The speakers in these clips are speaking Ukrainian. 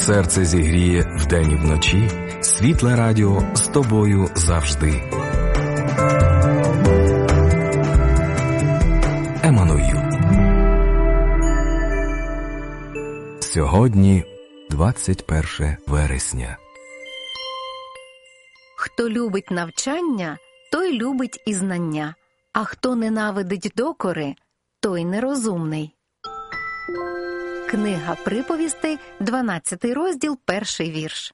серце зігріє вдень і вночі, Світле радіо з тобою завжди. Еммануїл. Сьогодні 21 вересня. Хто любить навчання, той любить і знання, а хто ненавидить докори, той нерозумний. Книга приповістей, 12 розділ, 1 вірш.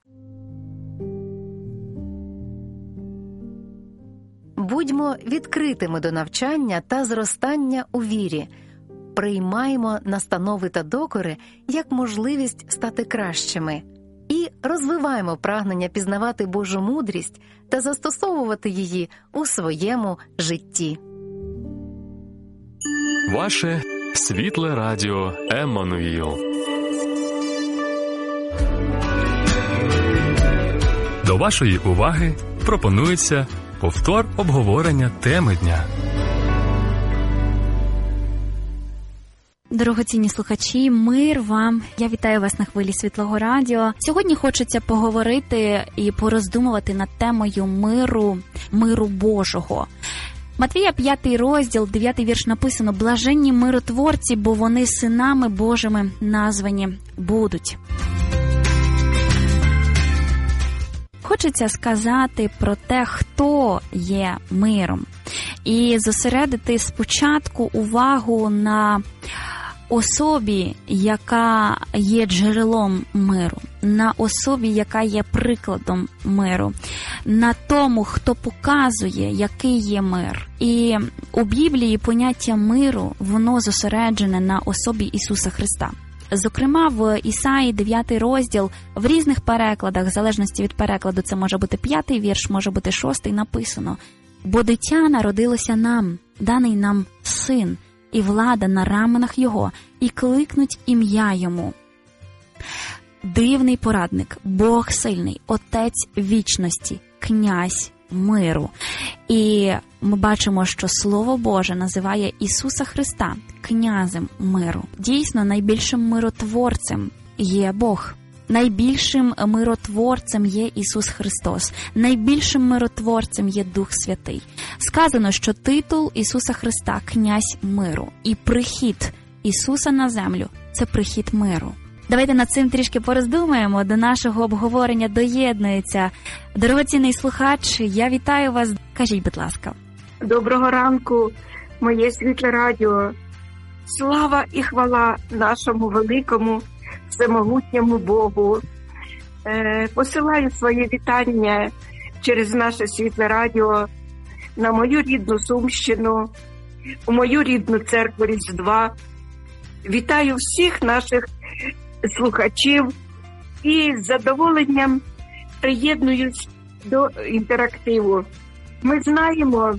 Будьмо відкритими до навчання та зростання у вірі. Приймаймо настанови та докори як можливість стати кращими. І розвиваємо прагнення пізнавати Божу мудрість та застосовувати її у своєму житті. Ваше Світле радіо Еммануїл. До вашої уваги пропонується повтор обговорення теми дня. Дорогоцінні слухачі, мир вам! Я вітаю вас на хвилі Світлого радіо. Сьогодні хочеться поговорити і пороздумувати над темою миру Божого. Матвія 5 розділ, 9 вірш написано: «Блаженні миротворці, бо вони синами Божими названі будуть». Хочеться сказати про те, хто є миром. І зосередити спочатку увагу на особі, яка є джерелом миру, на особі, яка є прикладом миру, на тому, хто показує, який є мир. І у Біблії поняття миру, воно зосереджене на особі Ісуса Христа. Зокрема, в Ісаї 9 розділ, в різних перекладах, в залежності від перекладу, це може бути 5 вірш, може бути 6, написано: «Бо дитя народилося нам, даний нам син, і влада на раменах його, і кликнуть ім'я йому. Дивний порадник, Бог сильний, Отець вічності, Князь миру». І ми бачимо, що Слово Боже називає Ісуса Христа князем миру. Дійсно, найбільшим миротворцем є Бог. Найбільшим миротворцем є Ісус Христос. Найбільшим миротворцем є Дух Святий. Сказано, що титул Ісуса Христа – князь миру. І прихід Ісуса на землю – це прихід миру. Давайте над цим трішки пороздумаємо. До нашого обговорення доєднується дорогоцінний слухач. Я вітаю вас. Кажіть, будь ласка. Доброго ранку, моє Світле радіо. Слава і хвала нашому великому, всемогутньому Богу. Посилаю своє вітання через наше Світле радіо на мою рідну Сумщину, у мою рідну церкву Різдва. Вітаю всіх наших слухачів і з задоволенням приєднуюсь до інтерактиву. Ми знаємо,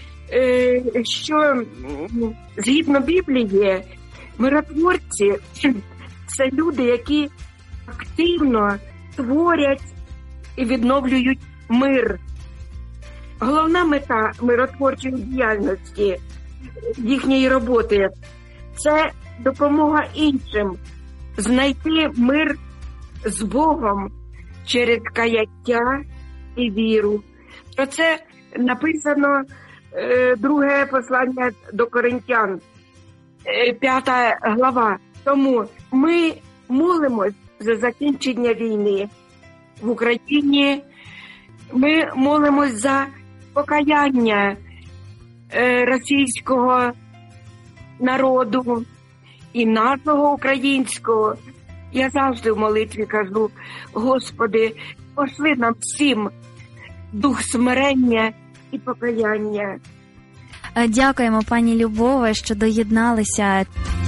що згідно Біблії миротворці – це люди, які активно творять і відновлюють мир. Головна мета миротворчої діяльності, їхньої роботи – це допомога іншим знайти мир з Богом через каяття і віру. Про це написано друге послання до Коринтян, 5 глава. Тому ми молимось за закінчення війни в Україні, ми молимось за покаяння російського народу і нашого українського. Я завжди в молитві кажу: Господи, пошли нам всім дух смирення і покаяння. Дякуємо, пані Любове, що доєдналися.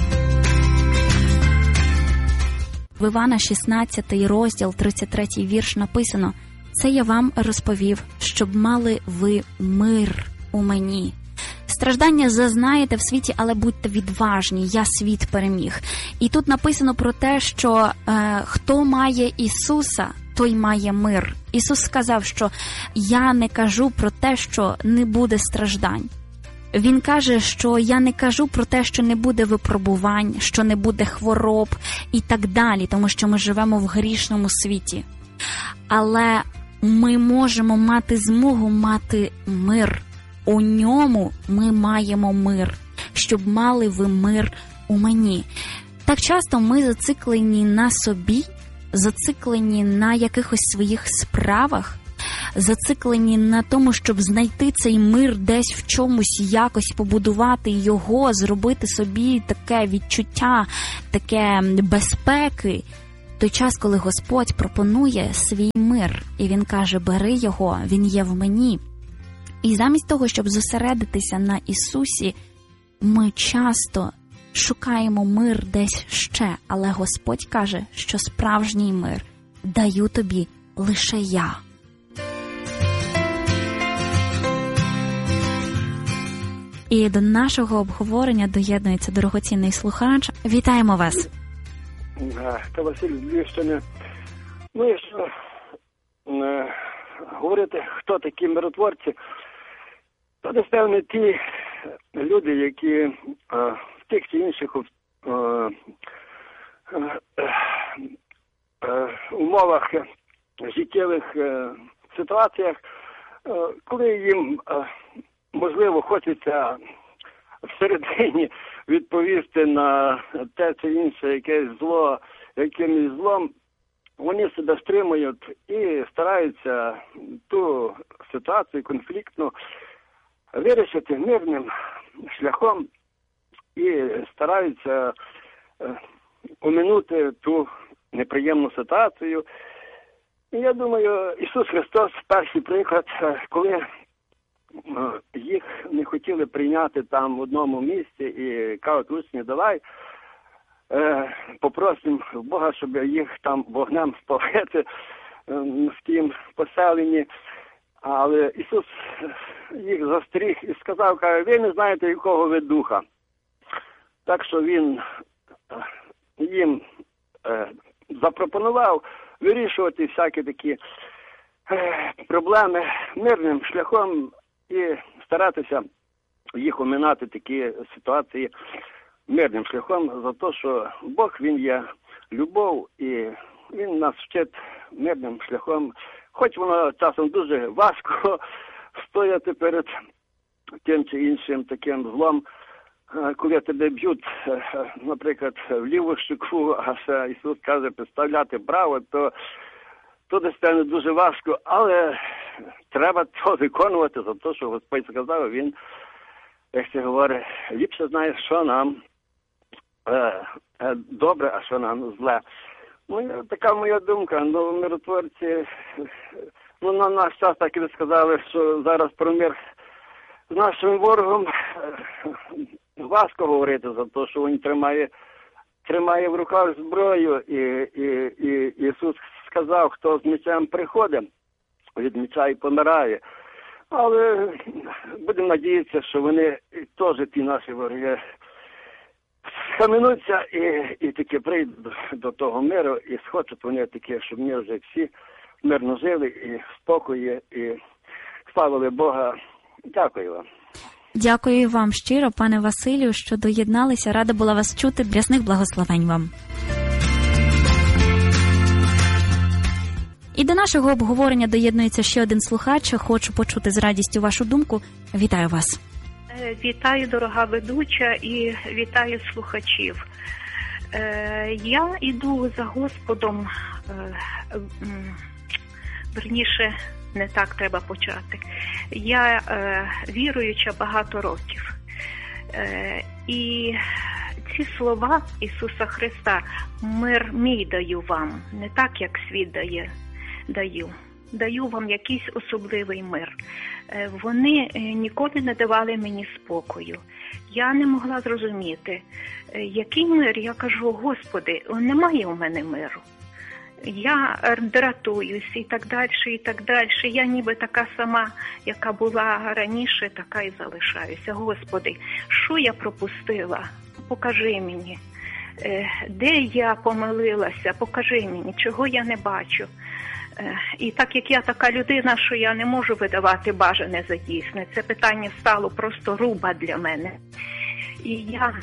В Івана 16 розділ, 33 вірш написано: «Це я вам розповів, щоб мали ви мир у мені. Страждання зазнаєте в світі, але будьте відважні, я світ переміг». І тут написано про те, що хто має Ісуса, той має мир. Ісус сказав, що я не кажу про те, що не буде страждань. Він каже, що я не кажу про те, що не буде випробувань, що не буде хвороб і так далі, тому що ми живемо в грішному світі. Але ми можемо мати змогу мати мир. У ньому ми маємо мир, щоб мали ви мир у мені. Так часто ми зациклені на собі, зациклені на якихось своїх справах, зациклені на тому, щоб знайти цей мир десь в чомусь, якось побудувати його, зробити собі таке відчуття, таке безпеки. Той час, коли Господь пропонує свій мир, і Він каже, бери його, він є в мені. І замість того, щоб зосередитися на Ісусі, ми часто шукаємо мир десь ще, але Господь каже, що справжній мир даю тобі лише я. І до нашого обговорення доєднується дорогоцінний слухач. Вітаємо вас. Та Василь Львівщини. Ну, якщо говорити, хто такі миротворці, то десь, певно, ті люди, які в тих чи інших умовах, життєвих ситуаціях, коли їм, можливо, хочеться всередині відповісти на те чи інше якесь зло, якимось злом, вони себе стримують і стараються ту ситуацію конфліктну вирішити мирним шляхом і стараються оминути ту неприємну ситуацію. І я думаю, Ісус Христос перший приклад, коли їх не хотіли прийняти там в одному місці і кажуть, учні, давай попросимо Бога, щоб їх там вогнем спалити в тім поселенні. Але Ісус їх застеріг і сказав, каже, ви не знаєте, якого ви духа. Так що Він їм запропонував вирішувати всякі такі проблеми мирним шляхом і старатися їх оминати такі ситуації мирним шляхом за те, що Бог, Він є любов і Він нас вчить мирним шляхом. Хоч воно часом дуже важко стояти перед тим чи іншим таким злом, коли тебе б'ють, наприклад, в ліву щеку, а ще Ісус каже, підставляти право, то десь стане дуже важко, але треба то виконувати за те, що Господь сказав, Він, як це говорить, ліпше знає, що нам добре, а що нам зле. Ну, така моя думка. Ну, миротворці, ну, на наш час, так і ви сказали, що зараз про мир з нашим ворогом важко говорити за те, що він тримає в руках зброю, і Ісус сказав, хто з мечем приходить, від меча і помирає. Але будемо надіятися, що вони теж, ті наші вороги, схаменуться і таки прийдуть до того миру, і схочуть вони таке, щоб ми вже всі мирно жили, і в спокої, і славили Бога. Дякую вам. Дякую вам щиро, пане Василю, що доєдналися. Рада була вас чути. Рясних благословень вам. І до нашого обговорення доєднується ще один слухач. Хочу почути з радістю вашу думку. Вітаю вас. Вітаю, дорога ведуча, і вітаю слухачів. Я йду за Господом, верніше, не так треба почати. Я віруюча багато років. І ці слова Ісуса Христа, мир мій даю вам, не так, як світ даю. Даю вам якийсь особливий мир. Вони ніколи не давали мені спокою. Я не могла зрозуміти, який мир. Я кажу, Господи, немає у мене миру. Я дратуюсь і так далі, і так далі. Я ніби така сама, яка була раніше, така і залишаюся. Господи, що я пропустила? Покажи мені. Де я помилилася? Покажи мені, чого я не бачу. І так як я така людина, що я не можу видавати бажане за дійсне, це питання стало просто руба для мене. І я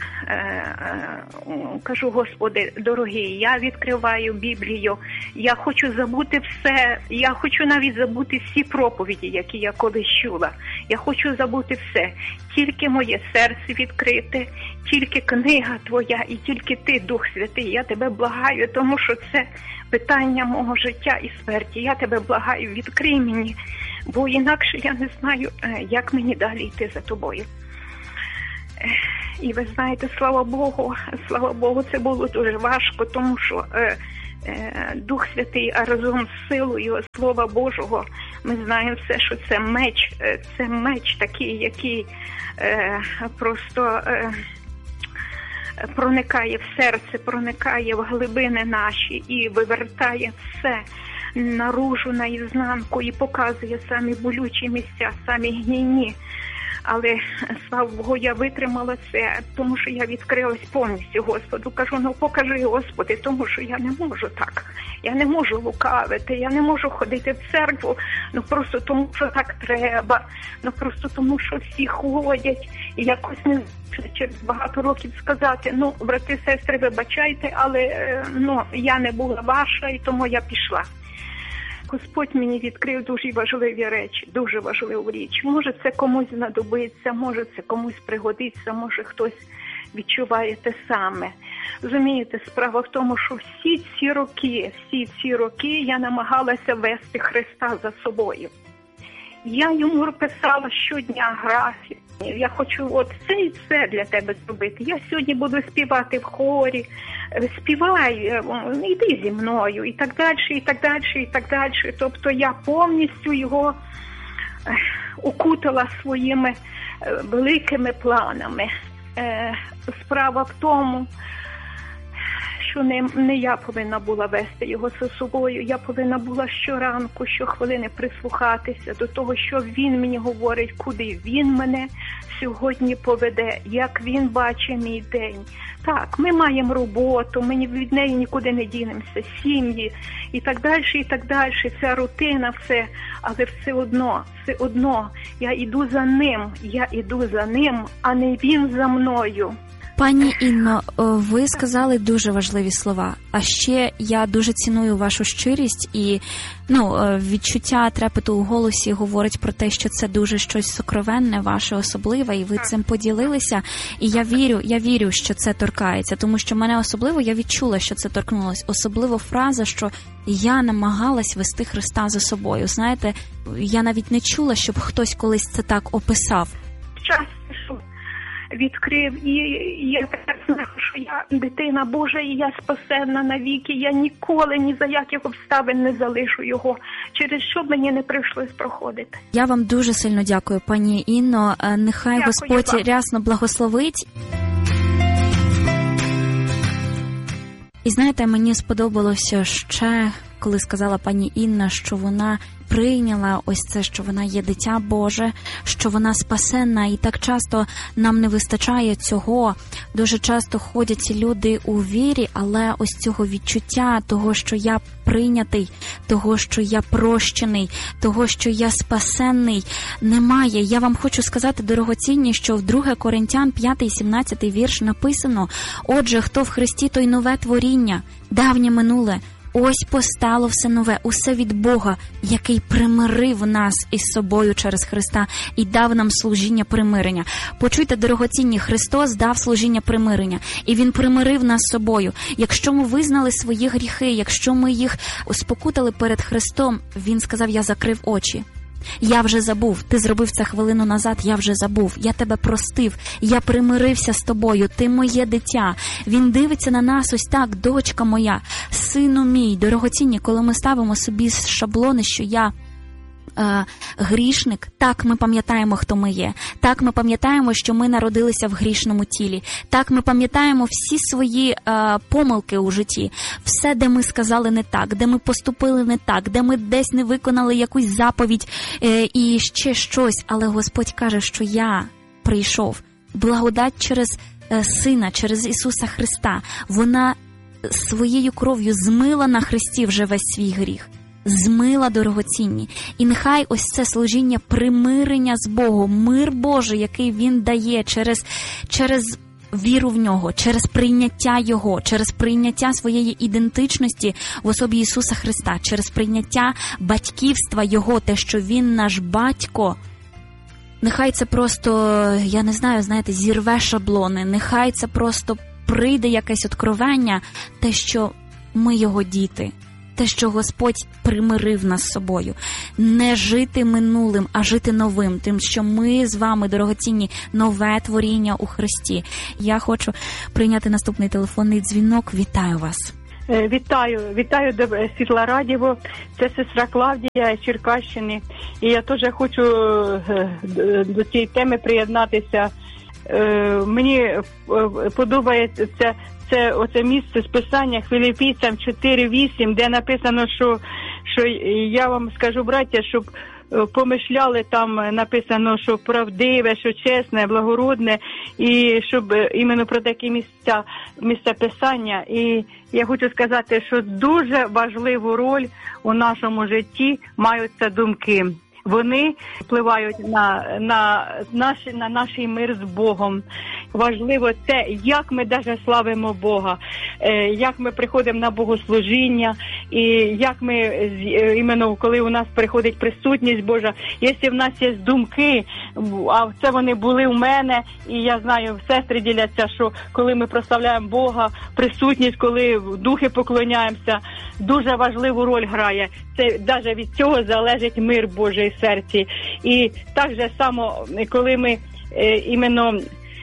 кажу: Господи, дорогий, я відкриваю Біблію, я хочу забути все, я хочу навіть забути всі проповіді, які я колись чула. Я хочу забути все, тільки моє серце відкрите, тільки книга Твоя і тільки Ти, Дух Святий. Я Тебе благаю, тому що це питання мого життя і смерті. Я Тебе благаю, відкрий мені, бо інакше я не знаю, як мені далі йти за Тобою. І ви знаєте, слава Богу, це було дуже важко, тому що Дух Святий, а разом з силою Слова Божого, ми знаємо все, що це меч такий, який просто проникає в серце, проникає в глибини наші і вивертає все наружу, наізнанку і показує самі болючі місця, самі гнійні. Але, слава Богу, я витримала це, тому що я відкрилась повністю Господу. Кажу: покажи, Господи, тому що я не можу так. Я не можу лукавити, я не можу ходити в церкву, просто тому, що так треба. Просто тому, що всі ходять. І якось не через багато років сказати: брати, сестри, вибачайте, але я не була ваша, і тому я пішла. Господь мені відкрив дуже важливі речі, дуже важливу річ. Може, це комусь знадобиться, може, це комусь пригодиться, може, хтось відчуває те саме. Розумієте, справа в тому, що всі ці роки я намагалася вести Христа за собою. Я йому писала щодня графік. Я хочу це і це для тебе зробити. Я сьогодні буду співати в хорі. Співай, йди зі мною, і так далі, і так далі, і так далі. Тобто я повністю його укутала своїми великими планами. Справа в тому, що не я повинна була вести його за собою, я повинна була щоранку, щохвилини прислухатися до того, що він мені говорить, куди він мене сьогодні поведе, як він бачить мій день. Так, ми маємо роботу, ми від неї нікуди не дінемося, сім'ї і так далі, ця рутина, все, але все одно, я йду за ним, а не він за мною. Пані Інно, ви сказали дуже важливі слова. А ще я дуже ціную вашу щирість і відчуття трепету у голосі говорить про те, що це дуже щось сокровенне, ваше особливе, і ви цим поділилися. І я вірю, що це торкається, тому що мене особливо, я відчула, що це торкнулось. Особливо фраза, що я намагалась вести Христа за собою. Знаєте, я навіть не чула, щоб хтось колись це так описав. Відкрив, і я тепер знаю, що я дитина Божа, і я спасенна навіки, я ніколи ні за яких обставин не залишу його, через що мені не прийшлось проходити. Я вам дуже сильно дякую, пані Інно, нехай Господь рясно благословить. І знаєте, мені сподобалося ще, коли сказала пані Інна, що вона прийняла ось це, що вона є дитя Боже, що вона спасенна, і так часто нам не вистачає цього. Дуже часто ходять люди у вірі, але ось цього відчуття того, що я прийнятий, того, що я прощений, того, що я спасенний, немає. Я вам хочу сказати, дорогоцінні, що в 2 Коринтян 5-17 вірш написано: «Отже, хто в Христі, той нове творіння, давнє минуле, ось постало все нове, усе від Бога, який примирив нас із собою через Христа і дав нам служіння примирення». Почуйте, дорогоцінні, Христос дав служіння примирення, і Він примирив нас з собою. Якщо ми визнали свої гріхи, якщо ми їх спокутали перед Христом, Він сказав: «Я закрив очі. Я вже забув, ти зробив це хвилину назад, я вже забув, я тебе простив, я примирився з тобою, ти моє дитя». Він дивиться на нас ось так: «Дочка моя, сину мій». Дорогоцінні, коли ми ставимо собі шаблони, що я грішник, так ми пам'ятаємо, хто ми є. Так ми пам'ятаємо, що ми народилися в грішному тілі. Так ми пам'ятаємо всі свої помилки у житті. Все, де ми сказали не так, де ми поступили не так, де ми десь не виконали якусь заповідь і ще щось. Але Господь каже, що я прийшов. Благодать через Сина, через Ісуса Христа. Вона своєю кров'ю змила на Христі вже весь свій гріх. змила дорогоцінні. І нехай ось це служіння примирення з Богом, мир Божий, який Він дає через віру в Нього, через прийняття Його, через прийняття своєї ідентичності в особі Ісуса Христа, через прийняття батьківства Його, те, що Він наш батько. Нехай це просто, я не знаю, знаєте, зірве шаблони, нехай це просто прийде якесь откровення, те, що ми Його діти, те, що Господь примирив нас з собою. Не жити минулим, а жити новим, тим, що ми з вами, дорогоцінні, нове творіння у Христі. Я хочу прийняти наступний телефонний дзвінок. Вітаю вас. Вітаю, Світла Радіо. Це сестра Клавдія з Черкащини. І я теж хочу до цієї теми приєднатися. Мені подобається це оце місце з Писання Філіпійцям 4:8, де написано, що я вам скажу, браття, щоб помишляли, там написано, що правдиве, що чесне, благородне, і щоб іменно про такі місця Писання. І я хочу сказати, що дуже важливу роль у нашому житті мають ці думки. Вони впливають на наш мир з Богом. Важливо те, як ми навіть славимо Бога, як ми приходимо на богослужіння, і як ми, іменно коли у нас приходить присутність Божа, якщо в нас є думки, а це вони були у мене, і я знаю, сестри діляться, що коли ми прославляємо Бога, присутність, коли в духи поклоняємося, дуже важливу роль грає. Це навіть від цього залежить мир Божий в серці. І так же само, коли ми іменно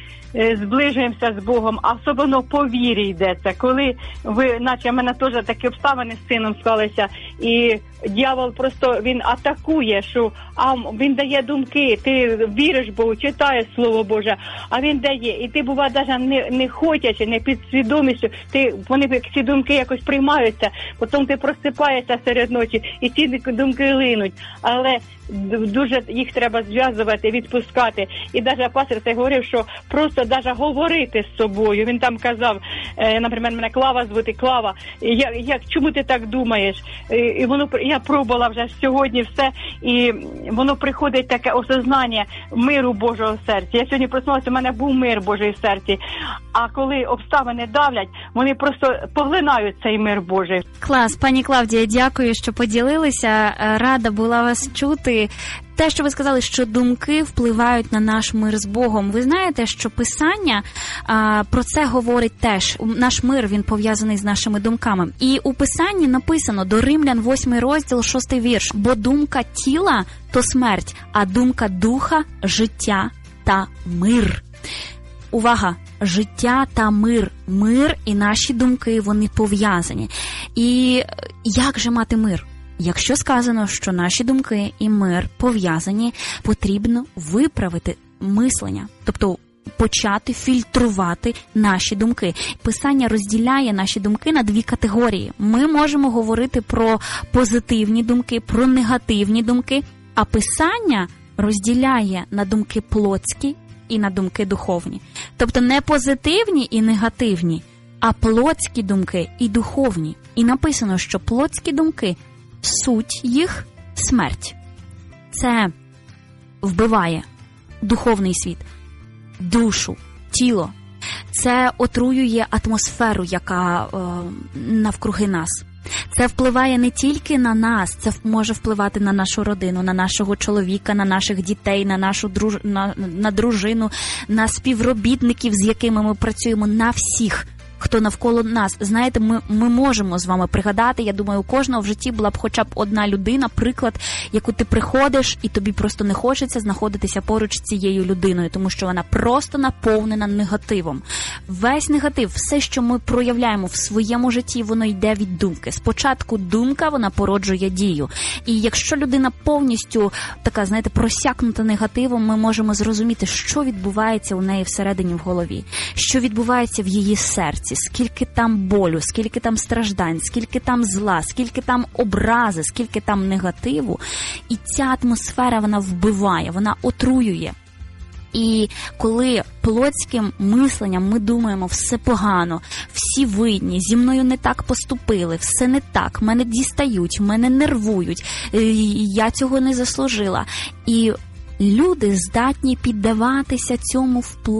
зближуємося з Богом, особливо по вірі йдеться. Коли наче в мене теж такі обставини з сином склалися, і дьявол просто, він атакує, що він дає думки, ти віриш Богу, читаєш Слово Боже, а він дає, і ти, буває, навіть не хотячи, не під свідомістю, вони ці думки якось приймаються, потім ти просипаєшся серед ночі, і ці думки линуть, але дуже їх треба зв'язувати, відпускати. І навіть пастор це говорив, що просто навіть говорити з собою. Він там казав, наприклад, мене Клава звати, Клава, чому ти так думаєш? І воно, я пробувала вже сьогодні все, і воно приходить таке осознання миру Божого в серці. Я сьогодні проснулася, у мене був мир Божий в серці, а коли обставини давлять, вони просто поглинають цей мир Божий. Клас, пані Клавдія, дякую, що поділилися. Рада була вас чути. Те, що ви сказали, що думки впливають на наш мир з Богом. Ви знаєте, що Писання про це говорить теж. Наш мир, він пов'язаний з нашими думками. І у Писанні написано до Римлян 8 розділ 6 вірш. Бо думка тіла – то смерть, а думка духа – життя та мир. Увага! Життя та мир. Мир і наші думки, вони пов'язані. І як же мати мир? Якщо сказано, що наші думки і мир пов'язані, потрібно виправити мислення, тобто почати фільтрувати наші думки. Писання розділяє наші думки на дві категорії. Ми можемо говорити про позитивні думки, про негативні думки, а Писання розділяє на думки плотські і на думки духовні. Тобто не позитивні і негативні, а плотські думки і духовні. І написано, що плотські думки – суть їх – смерть. Це вбиває духовний світ, душу, тіло. Це отруює атмосферу, яка навкруги нас. Це впливає не тільки на нас, це може впливати на нашу родину, на нашого чоловіка, на наших дітей, на нашу на дружину, на співробітників, з якими ми працюємо, на всіх, хто навколо нас. Знаєте, ми можемо з вами пригадати, я думаю, у кожного в житті була б хоча б одна людина, приклад, яку ти приходиш, і тобі просто не хочеться знаходитися поруч з цією людиною, тому що вона просто наповнена негативом. Весь негатив, все, що ми проявляємо в своєму житті, воно йде від думки. Спочатку думка, вона породжує дію. І якщо людина повністю така, знаєте, просякнута негативом, ми можемо зрозуміти, що відбувається у неї всередині в голові, що відбувається в її серці. Скільки там болю, скільки там страждань, скільки там зла, скільки там образи, скільки там негативу. І ця атмосфера, вона вбиває, вона отруює. І коли плотським мисленням ми думаємо, все погано, всі винні, зі мною не так поступили, все не так, мене дістають, мене нервують, я цього не заслужила. І люди здатні піддаватися цьому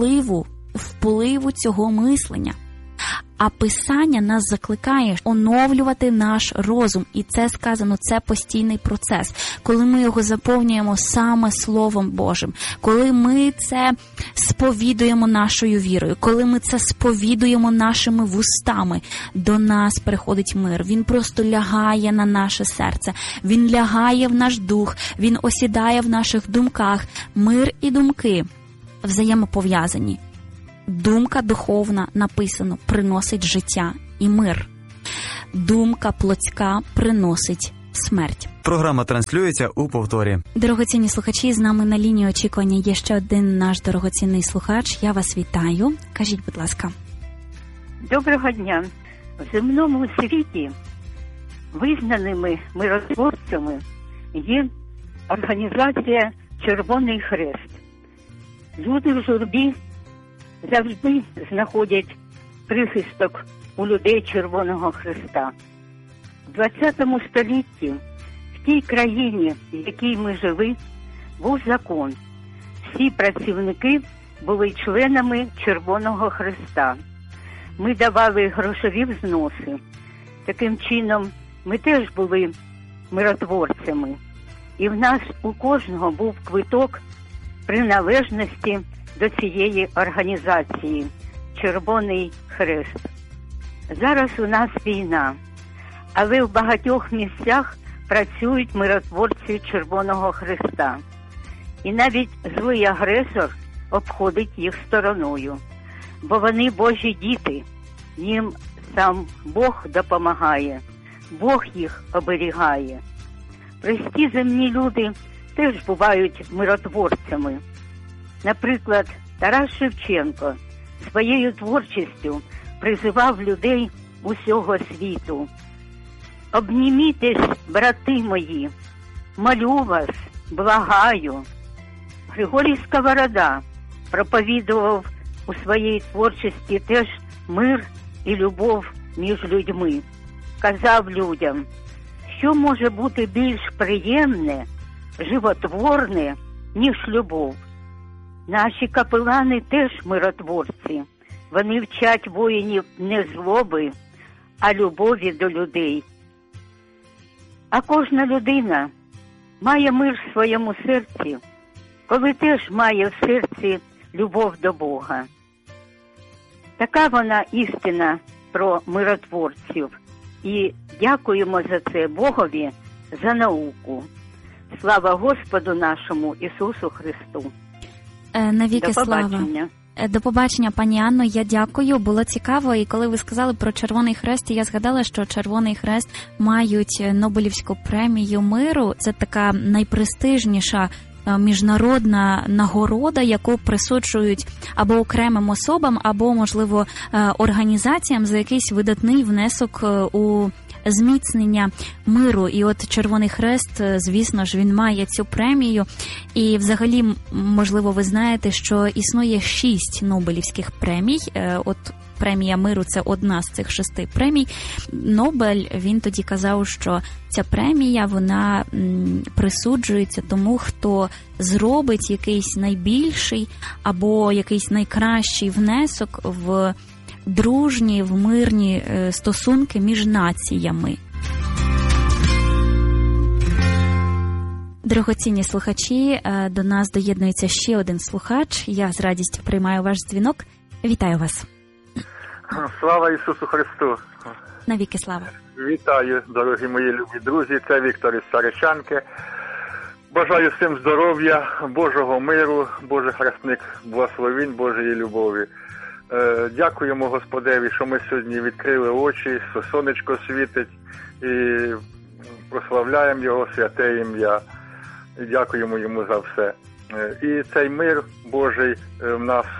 впливу цього мислення. А Писання нас закликає оновлювати наш розум. І це сказано, це постійний процес. Коли ми його заповнюємо саме Словом Божим, коли ми це сповідуємо нашою вірою, коли ми це сповідуємо нашими вустами, до нас приходить мир. Він просто лягає на наше серце, він лягає в наш дух, він осідає в наших думках. Мир і думки взаємопов'язані. Думка духовна, написано, приносить життя і мир. Думка плотська приносить смерть. Програма транслюється у повторі. Дорогоцінні слухачі, з нами на лінії очікування є ще один наш дорогоцінний слухач. Я вас вітаю. Кажіть, будь ласка. Доброго дня. В земному світі визнаними миротворцями є організація «Червоний Хрест». Люди в журбі завжди знаходять прихисток у людей Червоного Хреста. В 20 столітті в тій країні, в якій ми жили, був закон. Всі працівники були членами Червоного Хреста. Ми давали грошові взноси. Таким чином, ми теж були миротворцями. І в нас у кожного був квиток приналежності до цієї організації «Червоний Хрест». Зараз у нас війна, але в багатьох місцях працюють миротворці Червоного Хреста. І навіть злий агресор обходить їх стороною, бо вони Божі діти, їм сам Бог допомагає, Бог їх оберігає. Прості земні люди теж бувають миротворцями. Наприклад, Тарас Шевченко своєю творчістю призивав людей усього світу. «Обнімітесь, брати мої, молю вас, благаю». Григорій Сковорода проповідував у своїй творчості теж мир і любов між людьми. Казав людям, що може бути більш приємне, животворне, ніж любов. Наші капелани теж миротворці. Вони вчать воїнів не злоби, а любові до людей. А кожна людина має мир в своєму серці, коли теж має в серці любов до Бога. Така вона істина про миротворців. І дякуємо за це Богові за науку. Слава Господу нашому Ісусу Христу. Навіки слава. До побачення, пані Анно, я дякую, було цікаво. І коли ви сказали про Червоний Хрест, я згадала, що Червоний Хрест мають Нобелівську премію миру. Це така найпрестижніша міжнародна нагорода, яку присуджують або окремим особам, або, можливо, організаціям за якийсь видатний внесок у зміцнення миру. І от Червоний Хрест, звісно ж, він має цю премію. І взагалі, можливо, ви знаєте, що існує 6 Нобелівських премій. От премія миру – це одна з цих 6 премій. Нобель, він тоді казав, що ця премія, вона присуджується тому, хто зробить якийсь найбільший або якийсь найкращий внесок в дружні, в мирні стосунки між націями. Дорогоцінні слухачі, до нас доєднується ще один слухач. Я з радістю приймаю ваш дзвінок. Вітаю вас. Слава Ісусу Христу. Навіки слава. Вітаю, дорогі мої любі друзі. Це Віктор із Старощанки. Бажаю всім здоров'я, Божого миру, Божих хресних благословень, Божої любові. Дякуємо Господеві, що ми сьогодні відкрили очі, що сонечко світить, і прославляємо Його святе ім'я. І дякуємо Йому за все. І цей мир Божий в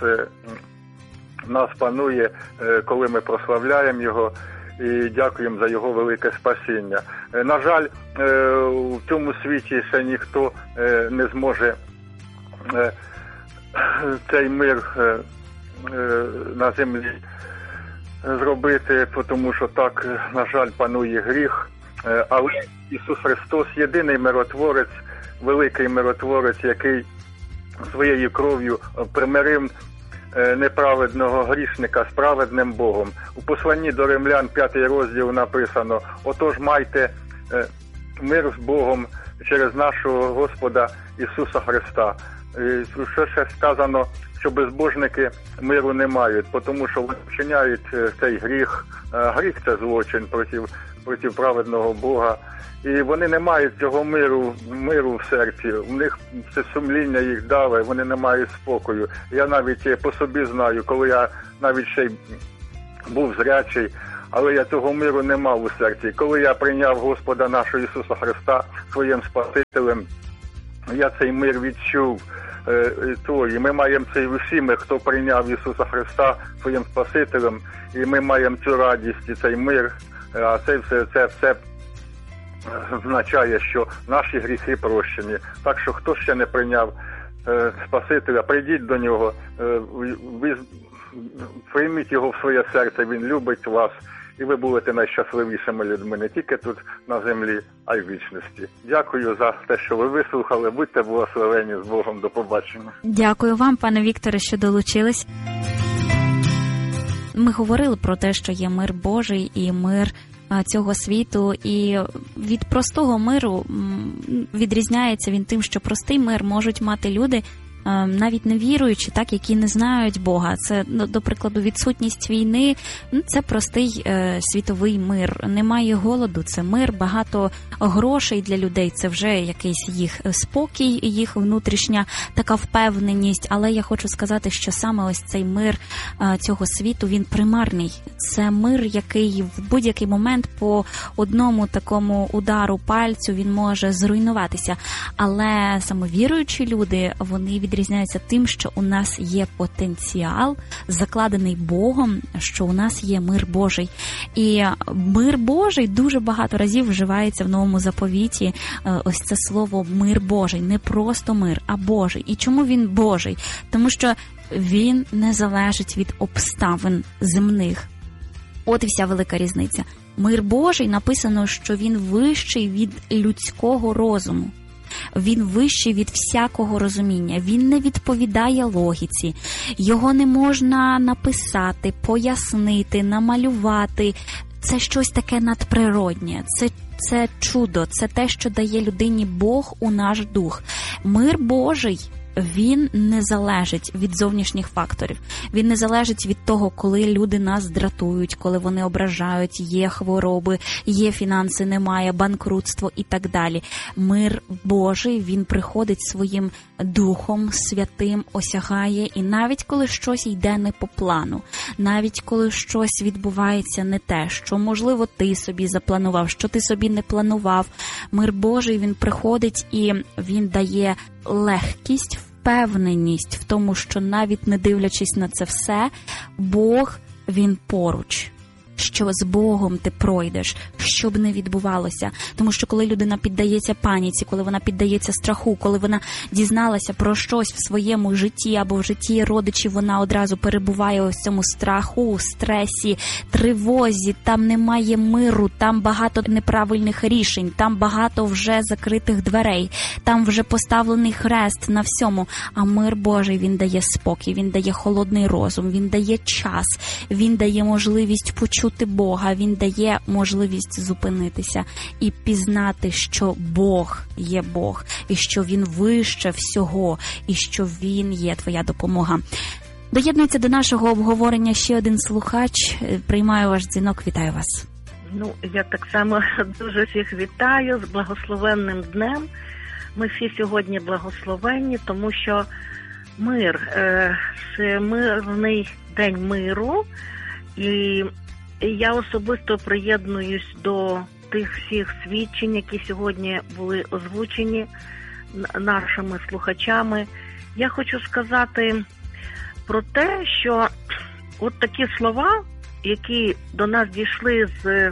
нас панує, коли ми прославляємо Його і дякуємо за Його велике спасіння. На жаль, в цьому світі ще ніхто не зможе цей мир на землі зробити, тому що так, на жаль, панує гріх. Але Ісус Христос – єдиний миротворець, великий миротворець, який своєю кров'ю примирив неправедного грішника з праведним Богом. У посланні до Римлян 5 розділ написано: «Отож майте мир з Богом через нашого Господа Ісуса Христа». Що ще сказано, що безбожники миру не мають, тому що вони вчиняють цей гріх. Гріх – це злочин проти праведного Бога. І вони не мають цього миру в серці. У них це сумління їх даве, вони не мають спокою. Я навіть по собі знаю, коли я навіть ще й був зрячий, але я цього миру не мав у серці. Коли я прийняв Господа нашого Ісуса Христа своїм Спасителем, я цей мир відчув. І ми маємо цей усі, хто прийняв Ісуса Христа своїм Спасителем, і ми маємо цю радість і цей мир. А це все означає, що наші гріхи прощені. Так що, хто ще не прийняв Спасителя, прийдіть до Нього, прийміть Його в своє серце, Він любить вас, і ви будете найщасливішими людьми не тільки тут на землі, а й в вічності. Дякую за те, що ви вислухали. Будьте благословені, з Богом. До побачення. Дякую вам, пане Вікторе, що долучились. Ми говорили про те, що є мир Божий і мир цього світу, і від простого миру відрізняється він тим, що простий мир можуть мати люди, навіть не віруючи, так, які не знають Бога. Це, до прикладу, відсутність війни, це простий світовий мир. Немає голоду, це мир, багато грошей для людей, це вже якийсь їх спокій, їх внутрішня така впевненість. Але я хочу сказати, що саме ось цей мир цього світу, він примарний. Це мир, який в будь-який момент по одному такому удару пальцю він може зруйнуватися. Але саме віруючі люди, вони відрізняються тим, що у нас є потенціал, закладений Богом, що у нас є мир Божий. І мир Божий дуже багато разів вживається в Новому заповіті. Ось це слово «мир Божий». Не просто мир, а Божий. І чому він Божий? Тому що він не залежить від обставин земних. От і вся велика різниця. Мир Божий, написано, що він вищий від людського розуму. Він вищий від всякого розуміння. Він не відповідає логіці. Його не можна написати, пояснити, намалювати. Це щось таке надприроднє. Це чудо. Це те, що дає людині Бог у наш дух. Мир Божий, він не залежить від зовнішніх факторів. Він не залежить від того, коли люди нас дратують, коли вони ображають, є хвороби, є фінанси, немає, банкрутство і так далі. Мир Божий, він приходить своїм Духом Святим, осягає, і навіть коли щось йде не по плану, навіть коли щось відбувається не те, що, можливо, ти собі запланував, що ти собі не планував, мир Божий, він приходить і він дає легкість, впевненість в тому, що навіть не дивлячись на це все, Бог, він поруч. Що з Богом ти пройдеш, що б не відбувалося. Тому що коли людина піддається паніці, коли вона піддається страху, коли вона дізналася про щось в своєму житті або в житті родичів, вона одразу перебуває ось в цьому страху, стресі, тривозі, там немає миру, там багато неправильних рішень, там багато вже закритих дверей, там вже поставлений хрест на всьому. А мир Божий, він дає спокій, він дає холодний розум, він дає час, він дає можливість почути Бога, він дає можливість зупинитися і пізнати, що Бог є Бог, і що він вище всього, і що він є твоя допомога. Доєднується до нашого обговорення ще один слухач. Приймаю ваш дзвінок, вітаю вас. Я так само дуже всіх вітаю з благословенним днем. Ми всі сьогодні благословенні, тому що мир, це мирний день миру, і я особисто приєднуюсь до тих всіх свідчень, які сьогодні були озвучені нашими слухачами. Я хочу сказати про те, що от такі слова, які до нас дійшли з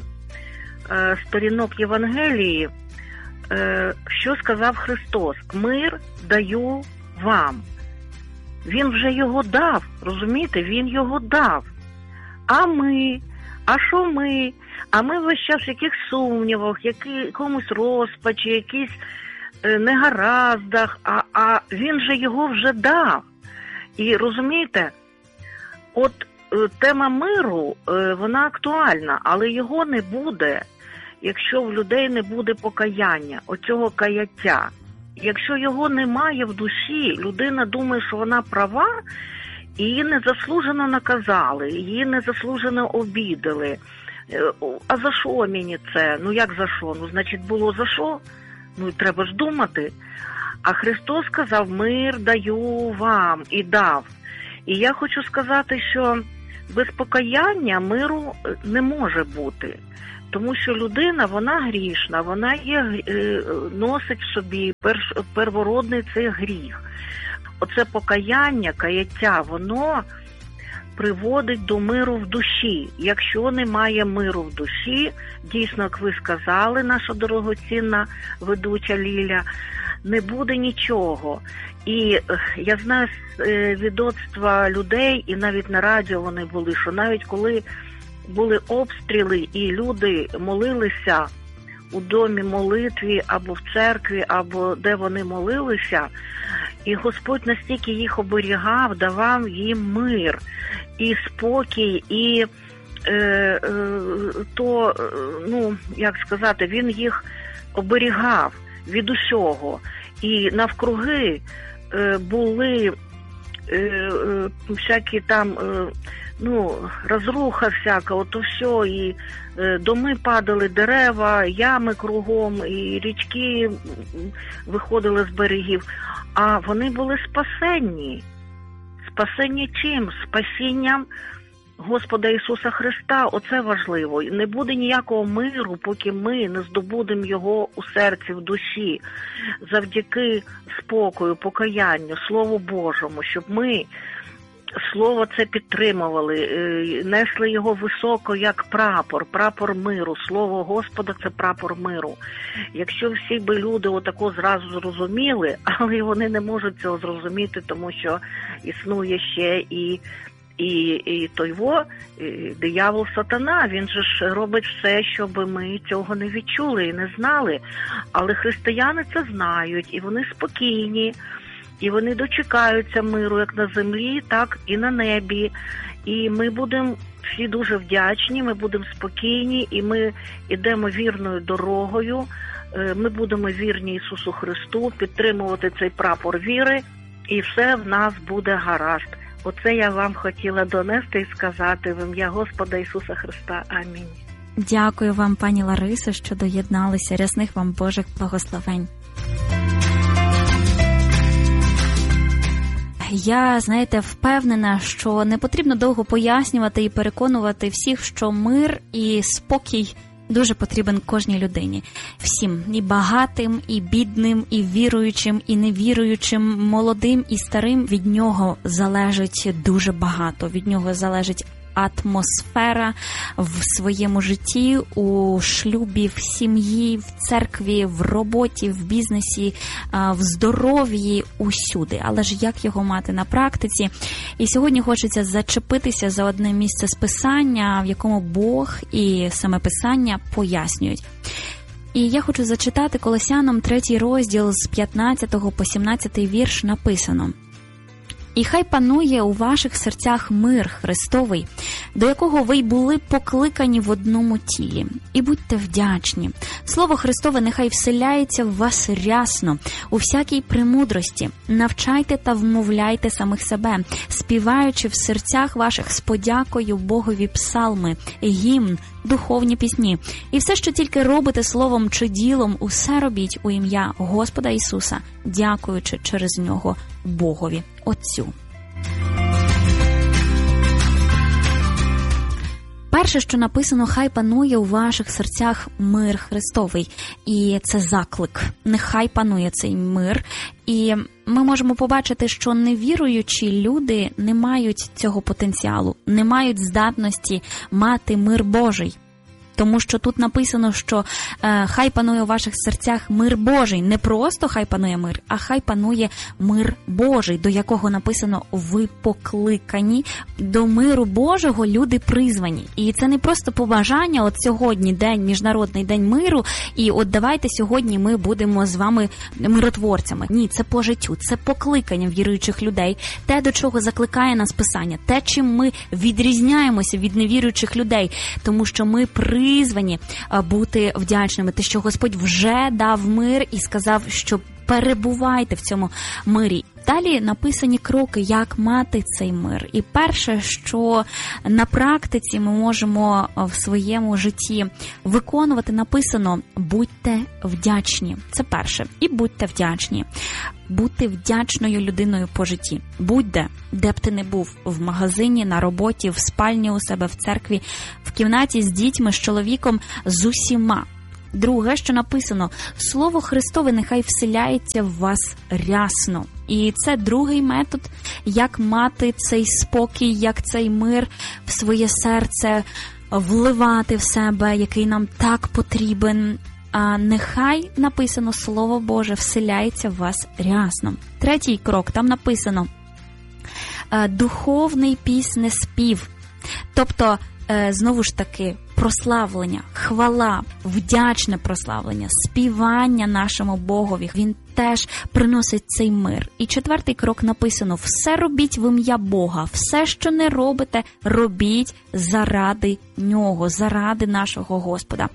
сторінок Євангелії, що сказав Христос: «Мир даю вам». Він вже його дав, розумієте? Він його дав. А ми? А що ми? А ми весь час в якихось сумнівах, якомусь розпачі, якісь негараздах, а він же його вже дав. І розумієте, от тема миру, вона актуальна, але його не буде, якщо в людей не буде покаяння, оцього каяття. Якщо його немає в душі, людина думає, що вона права, і її незаслужено наказали, її незаслужено обідали. А за що мені це? Ну як за що? Ну, значить, було за що? Ну, і треба ж думати. А Христос сказав, мир даю вам, і дав. І я хочу сказати, що без покаяння миру не може бути. Тому що людина, вона грішна, вона носить в собі первородний цей гріх. Оце покаяння, каяття, воно приводить до миру в душі. Якщо немає миру в душі, дійсно, як ви сказали, наша дорогоцінна ведуча Ліля, не буде нічого. І я знаю з відоцтва людей, і навіть на радіо вони були, що навіть коли були обстріли і люди молилися у домі молитві або в церкві, або де вони молилися, і Господь настільки їх оберігав, давав їм мир і спокій, і як сказати, він їх оберігав від усього. І навкруги були всякі там, розруха всяка, ото все, і доми падали, дерева, ями кругом, і річки виходили з берегів. А вони були спасенні. Спасенні чим? Спасінням Господа Ісуса Христа. Оце важливо. Не буде ніякого миру, поки ми не здобудемо його у серці, в душі. Завдяки спокою, покаянню, Слову Божому, щоб ми Слово це підтримували, несли його високо, як прапор миру. Слово Господа – це прапор миру. Якщо всі би люди отако зразу зрозуміли, але вони не можуть цього зрозуміти, тому що існує ще і диявол сатана, він же ж робить все, щоб ми цього не відчули і не знали. Але християни це знають, і вони спокійні. І вони дочекаються миру як на землі, так і на небі. І ми будемо всі дуже вдячні, ми будемо спокійні, і ми йдемо вірною дорогою. Ми будемо вірні Ісусу Христу, підтримувати цей прапор віри, і все в нас буде гаразд. Оце я вам хотіла донести і сказати в ім'я Господа Ісуса Христа. Амінь. Дякую вам, пані Ларисо, що доєдналися. Рясних вам Божих благословень. Я, впевнена, що не потрібно довго пояснювати і переконувати всіх, що мир і спокій дуже потрібен кожній людині. Всім, і багатим, і бідним, і віруючим, і невіруючим, молодим і старим. Від нього залежить дуже багато. Від нього залежить атмосфера в своєму житті, у шлюбі, в сім'ї, в церкві, в роботі, в бізнесі, в здоров'ї, усюди. Але ж як його мати на практиці? І сьогодні хочеться зачепитися за одне місце з Писання, в якому Бог і саме Писання пояснюють. І я хочу зачитати Колосянам 3 розділ з 15 по 17 вірш написано: «І хай панує у ваших серцях мир Христовий, до якого ви й були покликані в одному тілі. І будьте вдячні. Слово Христове нехай вселяється в вас рясно, у всякій премудрості. Навчайте та вмовляйте самих себе, співаючи в серцях ваших з подякою Богові псалми, гімн, духовні пісні. І все, що тільки робите словом чи ділом, усе робіть у ім'я Господа Ісуса, дякуючи через нього Богові Отцю». Перше, що написано, хай панує у ваших серцях мир Христовий. І це заклик. Нехай панує цей мир. І ми можемо побачити, що невіруючі люди не мають цього потенціалу, не мають здатності мати мир Божий. Тому що тут написано, що хай панує у ваших серцях мир Божий. Не просто хай панує мир, а хай панує мир Божий, до якого написано ви покликані. До миру Божого люди призвані. І це не просто побажання, от сьогодні день, Міжнародний день миру, і от давайте сьогодні ми будемо з вами миротворцями. Ні, це по життю, це покликання віруючих людей, те, до чого закликає нас Писання, те, чим ми відрізняємося від невіруючих людей, тому що ми призвані бути вдячними, те, що Господь вже дав мир і сказав, що перебувайте в цьому мирі. Далі написані кроки, як мати цей мир. І перше, що на практиці ми можемо в своєму житті виконувати, написано «будьте вдячні». Це перше. І будьте вдячні. Бути вдячною людиною по житті. Де б ти не був. В магазині, на роботі, в спальні у себе, в церкві, в кімнаті з дітьми, з чоловіком, з усіма. Друге, що написано, Слово Христове нехай вселяється в вас рясно. І це другий метод, як мати цей спокій, як цей мир в своє серце, вливати в себе, який нам так потрібен. А нехай, написано, Слово Боже вселяється в вас рясно. Третій крок, там написано, духовний піснеспів. Тобто, знову ж таки, прославлення, хвала, вдячне прославлення, співання нашому Богові. Він теж приносить цей мир. І четвертий крок написано: все робіть в ім'я Бога, все, що не робите, робіть заради Нього, заради нашого Господа.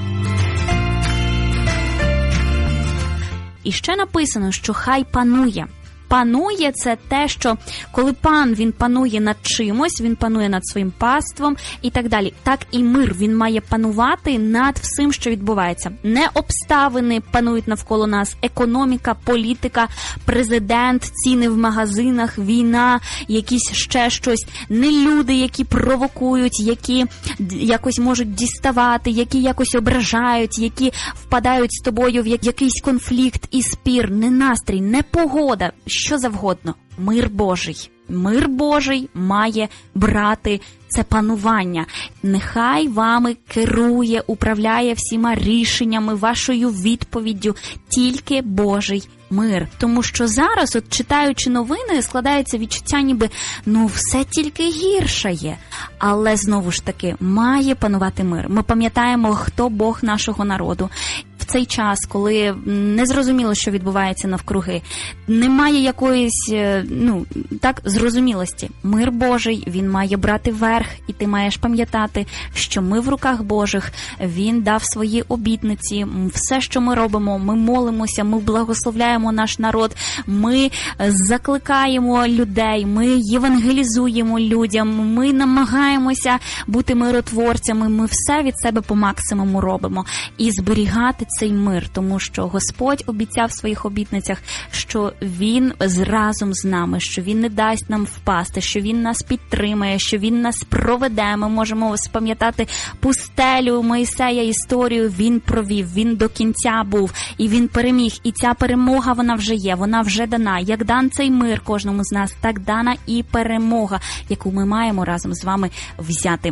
І ще написано, що хай панує. Панує – це те, що коли пан, він панує над чимось, він панує над своїм паством і так далі. Так і мир, він має панувати над всім, що відбувається. Не обставини панують навколо нас, економіка, політика, президент, ціни в магазинах, війна, якісь ще щось. Не люди, які провокують, які якось можуть діставати, які якось ображають, які впадають з тобою в якийсь конфлікт і спір. Не настрій, не погода, що завгодно. Мир Божий. Мир Божий має брати це панування. Нехай вами керує, управляє всіма рішеннями, вашою відповіддю тільки Божий мир. Тому що зараз, от читаючи новини, складається відчуття, ніби, все тільки гіршає. Але, знову ж таки, має панувати мир. Ми пам'ятаємо, хто Бог нашого народу. В цей час, коли не зрозуміло, що відбувається навкруги, немає якоїсь, зрозумілості. Мир Божий, він має брати верх, і ти маєш пам'ятати, що ми в руках Божих, він дав свої обітниці, все, що ми робимо, ми молимося, ми благословляємо наш народ, ми закликаємо людей, ми євангелізуємо людям, ми намагаємося бути миротворцями, ми все від себе по максимуму робимо. І зберігати цей мир, тому що Господь обіцяв в своїх обітницях, що Він разом з нами, що Він не дасть нам впасти, що Він нас підтримає, що Він нас проведе. Ми можемо спам'ятати пустелю Мойсея, історію, він провів, він до кінця був, і він переміг. І ця перемога, вона вже є, вона вже дана. Як дан цей мир кожному з нас, так дана і перемога, яку ми маємо разом з вами взяти.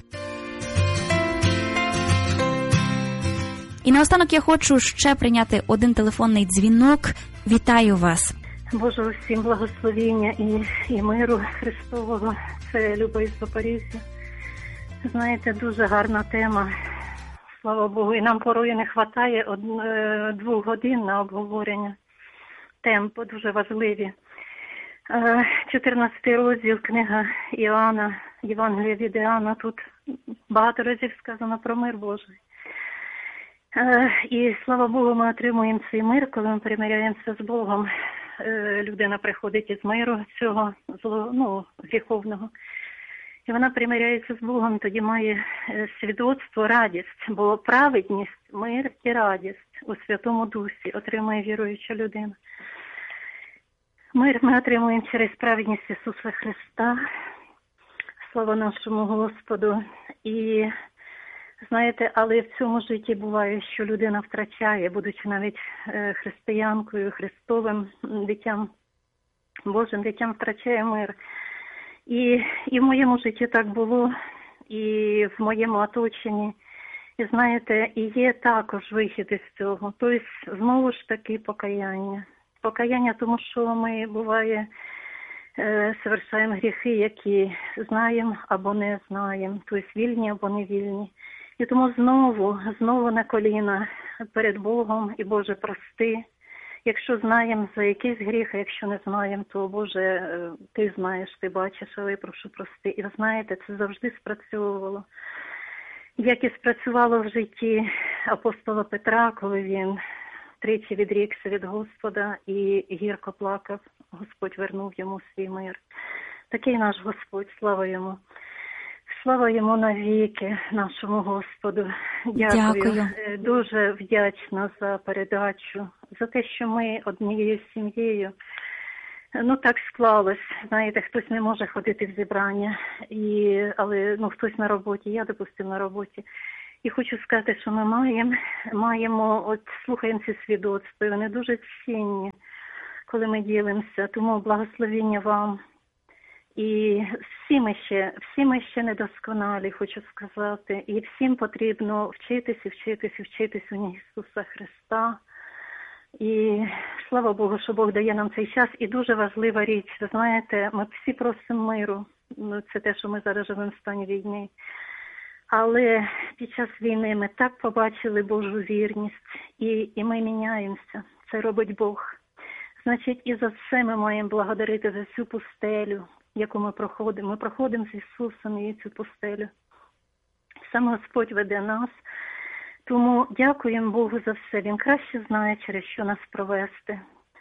І наостанок я хочу ще прийняти один телефонний дзвінок. Вітаю вас. Божого всім благословіння і миру Христового. Це Люба із Запоріжжя. Знаєте, дуже гарна тема. Слава Богу. І нам порою не вистачає 2 годин на обговорення тем дуже важливі. 14 розділ, книга Іоанна, Євангелія від Іоанна. Тут багато разів сказано про мир Божий. І, слава Богу, ми отримуємо цей мир, коли ми примиряємося з Богом. Людина приходить із миру цього гріховного. І вона примиряється з Богом, тоді має свідоцтво, радість. Бо праведність, мир і радість у Святому Дусі отримує віруюча людина. Мир ми отримуємо через праведність Ісуса Христа. Слава нашому Господу. І знаєте, але в цьому житті буває, що людина втрачає, будучи навіть християнкою, Христовим дитям, Божим дитям, втрачає мир. І в моєму житті так було, і в моєму оточенні. І знаєте, і є також вихід із цього. Тобто, знову ж таки, покаяння. Покаяння, тому що ми, буває, совершаємо гріхи, які знаємо або не знаємо. Тобто, вільні або не вільні. І тому знову на коліна перед Богом і, Боже, прости. Якщо знаємо за якийсь гріх, а якщо не знаємо, то, Боже, Ти знаєш, Ти бачиш, але я прошу прости. І ви знаєте, це завжди спрацьовувало. Як і спрацювало в житті апостола Петра, коли він тричі відрікся від Господа і гірко плакав, Господь вернув йому свій мир. Такий наш Господь, слава йому. Слава йому навіки, нашому Господу. Дякую. Дуже вдячна за передачу, за те, що ми однією сім'єю. Так склалось. Знаєте, хтось не може ходити в зібрання, але хтось на роботі, я, допустим, на роботі. І хочу сказати, що ми маємо, слухаємо ці свідоцтва, вони дуже цінні, коли ми ділимося. Тому благословення вам. І всі ми ще недосконалі, хочу сказати. І всім потрібно вчитись у Ісуса Христа. І слава Богу, що Бог дає нам цей час. І дуже важлива річ, ви знаєте, ми всі просимо миру. Це те, що ми зараз живемо в стані війни. Але під час війни ми так побачили Божу вірність. І ми міняємося. Це робить Бог. Значить, і за це ми маємо благодарити за цю пустелю, яку ми проходимо. Ми проходимо з Ісусом і цю пустелю. Сам Господь веде нас. Тому дякуємо Богу за все. Він краще знає, через що нас провести.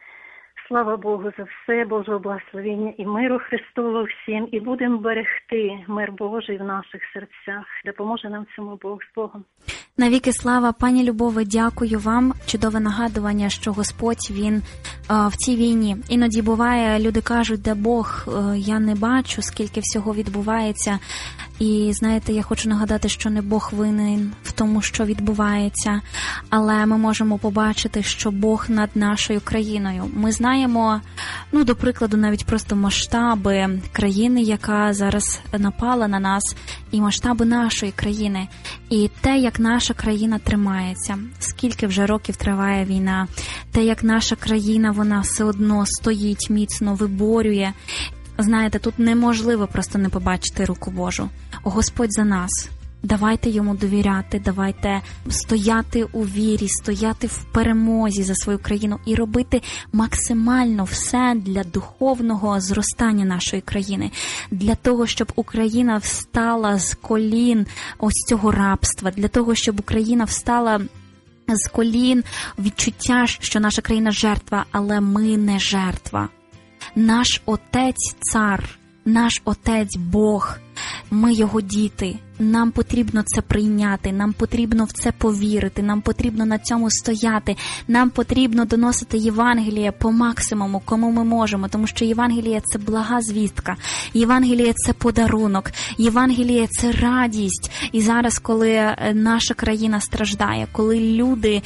Слава Богу за все, Божого благословення і миру Христового всім. І будемо берегти мир Божий в наших серцях. Допоможе нам цьому Бог з Богом. Навіки слава, пані Любове, дякую вам. Чудове нагадування, що Господь, Він в цій війні. Іноді буває, люди кажуть, де Бог, я не бачу, скільки всього відбувається. І, знаєте, я хочу нагадати, що не Бог винен в тому, що відбувається, але ми можемо побачити, що Бог над нашою країною. Ми знаємо, до прикладу, навіть просто масштаби країни, яка зараз напала на нас, і масштаби нашої країни. І те, як наша країна тримається, скільки вже років триває війна, те, як наша країна, вона все одно стоїть міцно, виборює. Знаєте, тут неможливо просто не побачити руку Божу. Господь за нас. Давайте йому довіряти, давайте стояти у вірі, стояти в перемозі за свою країну і робити максимально все для духовного зростання нашої країни. Для того, щоб Україна встала з колін ось цього рабства, для того, щоб Україна встала з колін відчуття, що наша країна жертва, але ми не жертва. Наш Отець Цар, наш Отець Бог, ми Його діти. Нам потрібно це прийняти, нам потрібно в це повірити, нам потрібно на цьому стояти, нам потрібно доносити Євангеліє по максимуму, кому ми можемо, тому що Євангеліє – це блага звістка, Євангеліє – це подарунок, Євангеліє – це радість. І зараз, коли наша країна страждає, коли люди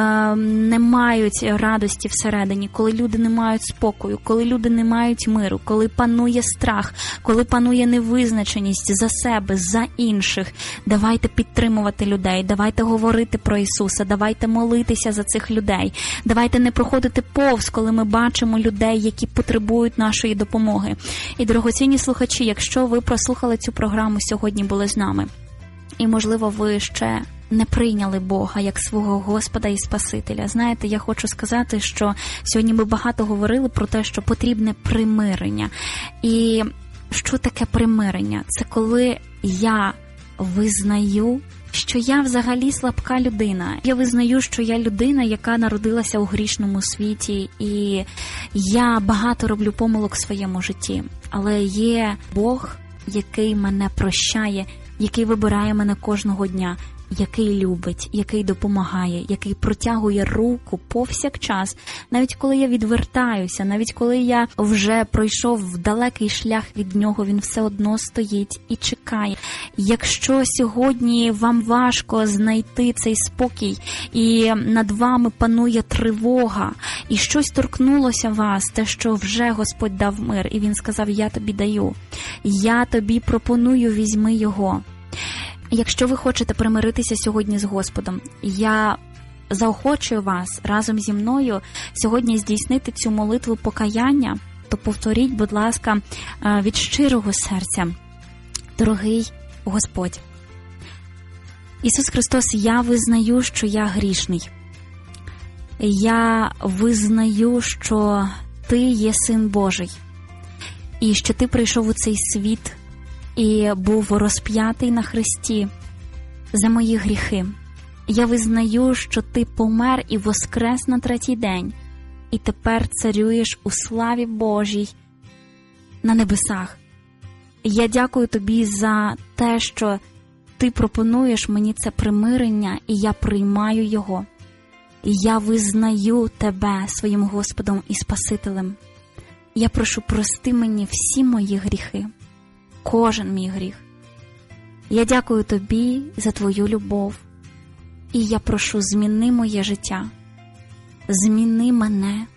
не мають радості всередині, коли люди не мають спокою, коли люди не мають миру, коли панує страх, коли панує невизначеність за себе, за інших, давайте підтримувати людей, давайте говорити про Ісуса, давайте молитися за цих людей, давайте не проходити повз, коли ми бачимо людей, які потребують нашої допомоги. І, дорогоцінні слухачі, якщо ви прослухали цю програму сьогодні, були з нами, і, можливо, ви ще не прийняли Бога як свого Господа і Спасителя. Знаєте, я хочу сказати, що сьогодні ми багато говорили про те, що потрібне примирення. І що таке примирення? Це коли я визнаю, що я взагалі слабка людина. Я визнаю, що я людина, яка народилася у грішному світі, і я багато роблю помилок в своєму житті. Але є Бог, який мене прощає, який вибирає мене кожного дня, який любить, який допомагає, який протягує руку повсякчас, навіть коли я відвертаюся, навіть коли я вже пройшов далекий шлях від нього, він все одно стоїть і чекає. Якщо сьогодні вам важко знайти цей спокій, і над вами панує тривога, і щось торкнулося вас, те, що вже Господь дав мир, і він сказав: я тобі даю, я тобі пропоную, візьми його. Якщо ви хочете примиритися сьогодні з Господом, я заохочую вас разом зі мною сьогодні здійснити цю молитву покаяння, то повторіть, будь ласка, від щирого серця: дорогий Господь, Ісус Христос, я визнаю, що я грішний. Я визнаю, що Ти є Син Божий, і що Ти прийшов у цей світ і був розп'ятий на хресті за мої гріхи. Я визнаю, що Ти помер і воскрес на третій день, і тепер царюєш у славі Божій на небесах. Я дякую Тобі за те, що Ти пропонуєш мені це примирення, і я приймаю його. Я визнаю Тебе своїм Господом і Спасителем. Я прошу, прости мені всі мої гріхи, кожен мій гріх. Я дякую Тобі за Твою любов. І я прошу, зміни моє життя, зміни мене,